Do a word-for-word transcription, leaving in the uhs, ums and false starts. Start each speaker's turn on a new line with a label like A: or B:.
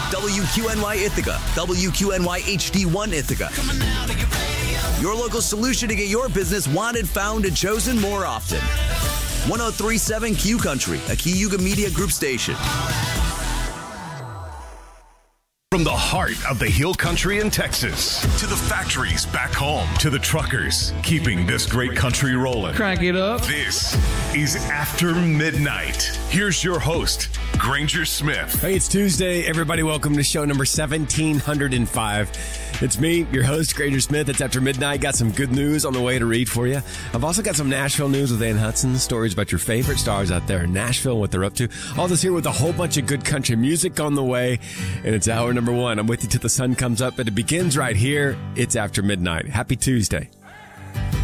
A: W Q N Y Ithaca, W Q N Y H D one Ithaca. Your local solution to get your business wanted, found, and chosen more often. one oh three point seven Q Country, a Cayuga Media Group station.
B: From the heart of the Hill Country in Texas to the factories back home to the truckers keeping this great country rolling.
C: Crank it up.
B: This is After Midnight. Here's your host, Granger Smith.
D: Hey, it's Tuesday. Everybody, welcome to show number seventeen oh five. It's me, your host, Granger Smith. It's After Midnight. Got some good news on the way to read for you. I've also got some Nashville news with Ann Hudson, stories about your favorite stars out there in Nashville and what they're up to. All this here with a whole bunch of good country music on the way. And it's hour number one. I'm with you till the sun comes up, but it begins right here. It's After Midnight. Happy Tuesday.